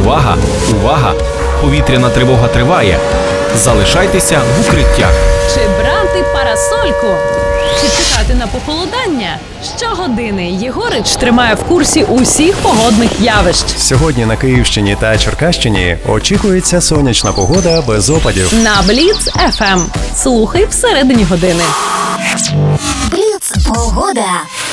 Увага! Увага! Повітряна тривога триває. Залишайтеся в укриттях. Чи брати парасольку? Чи чекати на похолодання? Щогодини Єгорич тримає в курсі усіх погодних явищ. Сьогодні на Київщині та Черкащині очікується сонячна погода без опадів. На Бліц FM. Слухай всередині години. Бліц погода.